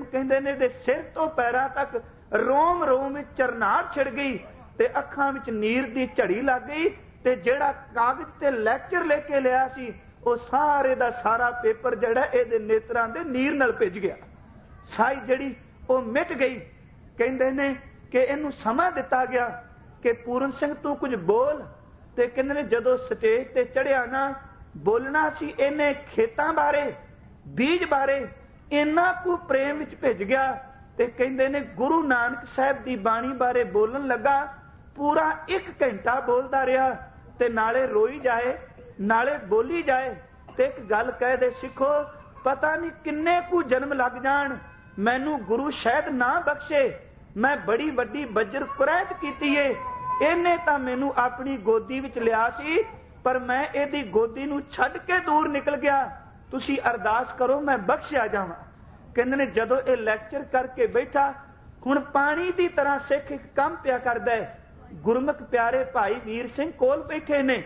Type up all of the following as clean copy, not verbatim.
कहते ने दे सिर तो पैरां तक रोम रोम में चरनाहट छिड़ गई ते अखां विच नीर दी झड़ी लग गई ते जिहड़ा कागज ते लैक्चर लेके लिया सी वो सारे दा सारा पेपर जिहड़ा इहदे नेत्रां दे नीर नाल भिज गया। साई जिहड़ी वो मिट गई। कहते ने कि इहनूं समां दिता गया कि पूरन सिंह तू कुछ बोल। ते कहते ने जदों स्टेज ते चढ़िया ना बोलना सी इहने खेतां बारे बीज बारे इन्ना कु प्रेम विच भिज गया। ते कहते ने गुरु नानक साहब दी बाणी बारे बोलन लगा पूरा 1 घंटा बोलता रहा ते नाले रोई जाए नाले बोली जाए। ते एक गल कह दे सिखो पता नहीं किन्ने कु जन्म लग जान मैनू गुरु शायद ना बख्शे मैं बड़ी वड्डी बज्र कुरैत कीती है। इहने तां मैनू अपनी गोदी विच लिया सी पर मैं इहदी गोदी नू छड्ड के दूर निकल गया। तुसी अरदास करो मैं बख्शिया जावां। कहंदे ने जदों ये लैक्चर करके बैठा हुण पानी की तरह सिख एक काम पिया करदा है। गुरमुख प्यारे भाई वीर सिंह कोल बैठे ने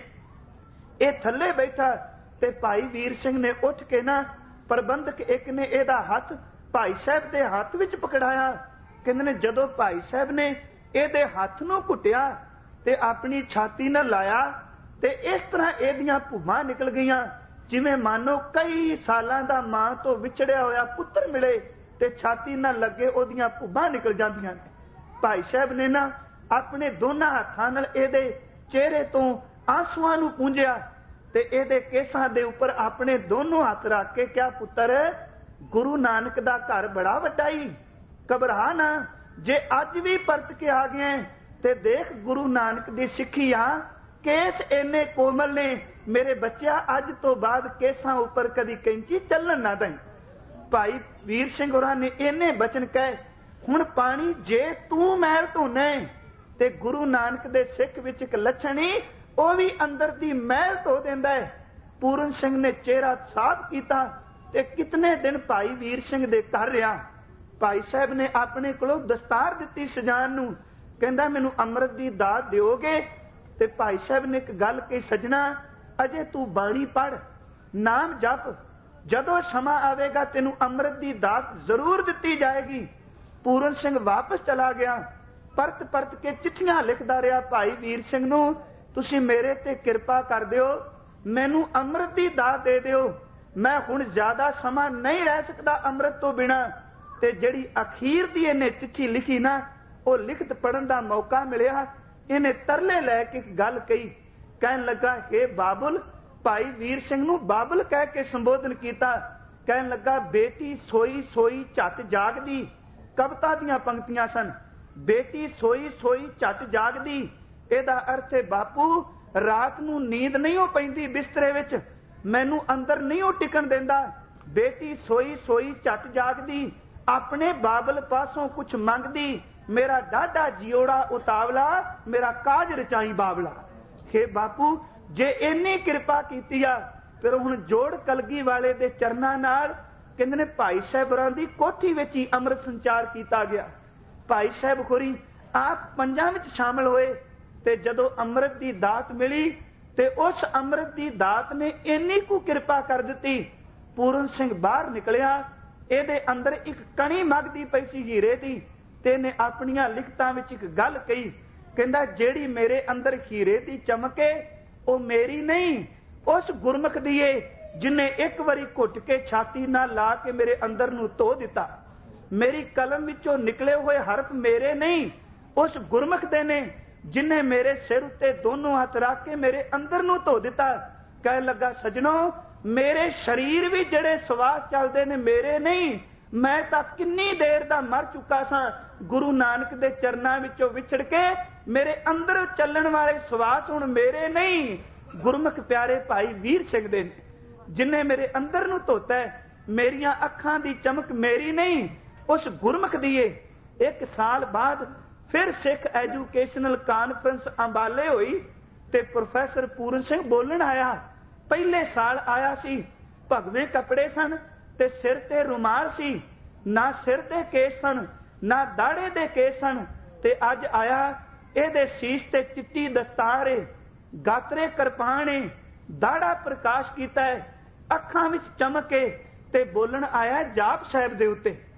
ये थल्ले बैठा ते भाई वीर सिंह ने उठ के ना प्रबंधक एक ने एदा हाथ भाई साहब दे हाथ विच पकड़ाया। कहंदे ने जदों भाई साहब ने एदे हाथ नूं घुटिया ते अपनी छाती नाल लाया ते इस तरह एदियां भुवां निकल गईयां जिवें मानो कई सालां दा मां तो विछड़िया होया पुत्र मिले ते छाती नाल लगे ओदियां भुवां निकल जांदियां ने। भाई साहब ने ना अपने दोनों हाथां नाल एदे चेहरे तो आंसुआं नूं पूंजिया ते एदे केसां दे उपर अपने दोनों हाथ रख के क्या पुत्र गुरु नानक दा घर बड़ा वड्डा ही घबरा ना जे अज भी परत के आ गए ते देख गुरु नानक दी सिक्खी आ केस इन्ने कोमल ने मेरे बच्चा अज तो बाद केसां उपर कदी कैंची चलन ना दई। भाई वीर सिंह होरां ने इन्ने बचन कहे हुण पानी जे तू महल धोना ते गुरु नानक दे सिख विच एक लछणी वो भी अंदर दी महल धो देंदा है। पूरन सिंह ने चेहरा साफ किया ते कितने दिन भाई वीर सिंह दे घर रहा। भाई साहब ने अपने कोलों दस्तार दिती सजान नूं कहंदा मैनू अमृत दी दात दिओगे ते भाई साहब ने एक गल कही सजना अजे तू बाणी पढ़ नाम जप जदों समा आवेगा तेनू अमृत दी दात जरूर दिती जाएगी। पूरन सिंह वापस चला गया परत परत के चिट्ठियां लिखदा रहा भाई वीर सिंह नूं तुसी मेरे ते किरपा कर दिओ मैनू अमृत दी दात दे दिओ मैं हुण ज्यादा समा नहीं रह सकदा अमृत तो बिना। ते जिहड़ी अखीर दी इहने चिट्ठी लिखी ना वो लिखत पढ़न दा मौका मिलिया इहने तरले लैके एक गल कही कहन लगा हे बाबुल भाई वीर सिंह नूं बाबुल कह के संबोधन किया। कहन लगा बेटी सोई सोई झट जागदी कविता दीआं पंक्तियां सन बेटी सोई सोई झट जागदी इहदा अर्थ है बापू रात नूं नींद नहीं हो पैंदी बिस्तरे विच मैनू अंदर नहीं हो टिकन देंदा। बेटी सोई सोई झट जागदी अपने बाबल पासों कुछ मंगदी मेरा डाढा जियोड़ा उतावला मेरा काज रचाई बावला। हे बापू जे इन्नी कृपा कीती आ फिर हुण जोड़ कलगी वाले दे चरनां नाल कहंदे ने भाई साहब होरां दी कोठी विच ही अमृत संचार किया गया। भाई साहब होरी आप पंजां विच शामिल होए ते जदों अमृत दी दात मिली ते उस अमृत दी दात ने इन्नी कु कृपा कर दिती पूरन सिंह बाहर निकलिया ਇਹਦੇ अंदर एक कणी मंगदी पई सी हीरे दी ते ने अपनियां लिखतां विच एक गल कही कहंदा जेड़ी मेरे अंदर हीरे दी चमके ओ मेरी नहीं उस गुरमुख दी है जिन्हें एक बारी घुट के छाती नाल ला के मेरे अंदर नूं धो दिता। मेरी कलम विचों निकले हुए हरफ मेरे नहीं उस गुरमुख दे ने जिन्हें मेरे सिर उत्ते दोनों हाथ रख के मेरे अंदर नूं धो दिता। कह लगा सजनों मेरे शरीर भी जड़े सवास चलते ने मेरे नहीं मैं तां किन्नी देर दा मर चुका सा गुरु नानक दे चरनां विचों विछड़ के मेरे अंदर चलण वाले सवास हुण मेरे नहीं गुरमुख प्यारे भाई वीर सिंह दे जिन्हें मेरे अंदर नूं धोता है मेरियां अखां दी चमक मेरी नहीं उस गुरमुख दी है। एक साल बाद फिर सिख एजुकेशनल कानफ्रेंस अंबाले हुई ते प्रोफैसर पूरन सिंह बोलन आया। पहले साल आया सी भगवे कपड़े सन ते सिर ते रुमाल सी ना सिर ते केस सन ना दाड़े दे केस सन ते अज आया एदे शीश ते चिट्टी दस्तार है गात्रे करपान है दाड़ा प्रकाश कीता है अखां विच चमक है ते बोलन आया जाप साहिब दे उत्ते।